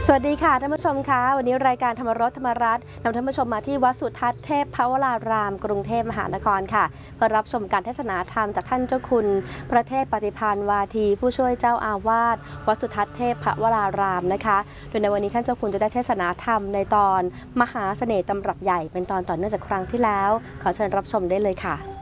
สวัสดีค่ะท่านผู้ชมคะวันนี้รายการธรรมรสธรรมรัตน์นำท่านผู้ชมมาที่วัดสุทัศน์เทพวรารามกรุงเทพมหานครค่ะเพื่อรับชมการเทศนาธรรมจากท่านเจ้าคุณพระเทพปฏิภาณวาทีผู้ช่วยเจ้าอาวาสวัดสุทัศน์เทพวรารามนะคะโดยในวันนี้ท่านเจ้าคุณจะได้เทศนาธรรมในตอนมหาเสน่ห์ตำรับใหญ่เป็นตอนต่อเนื่องจากครั้งที่แล้วขอเชิญรับชมได้เลยค่ะ